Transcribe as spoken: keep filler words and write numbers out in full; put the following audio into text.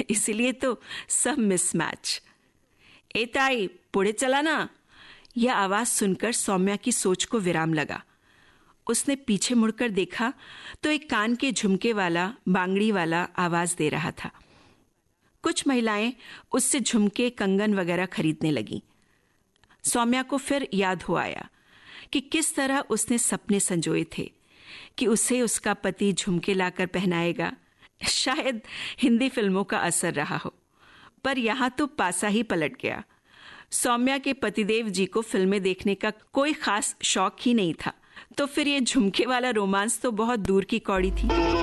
इसीलिए तो सब मिसमैच। ए ताई, पुढे चला ना। यह आवाज सुनकर सौम्या की सोच को विराम लगा। उसने पीछे मुड़कर देखा तो एक कान के झुमके वाला, बांगड़ी वाला आवाज दे रहा था। कुछ महिलाएं उससे झुमके, कंगन वगैरह खरीदने लगी। सौम्या को फिर याद हो आया कि किस तरह उसने सपने संजोए थे कि उसे उसका पति झुमके लाकर पहनाएगा। शायद हिंदी फिल्मों का असर रहा हो, पर यहां तो पासा ही पलट गया। सौम्या के पतिदेव जी को फिल्में देखने का कोई खास शौक ही नहीं था, तो फिर ये झुमके वाला रोमांस तो बहुत दूर की कौड़ी थी।